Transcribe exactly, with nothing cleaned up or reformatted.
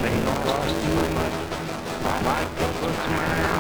They don't cost too much. I like to put my